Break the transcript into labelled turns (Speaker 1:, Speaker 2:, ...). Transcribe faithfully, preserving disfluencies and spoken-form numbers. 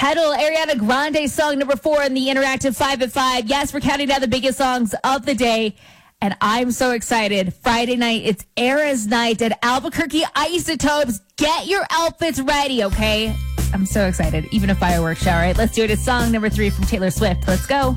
Speaker 1: Pedal, Ariana Grande song number four in the interactive five at five. Yes, we're counting down the biggest songs of the day. And I'm so excited. Friday night, it's Eras Night at Albuquerque Isotopes. Get your outfits ready, okay? I'm so excited. Even a fireworks show, all right? Let's do it. It's song number three from Taylor Swift. Let's go.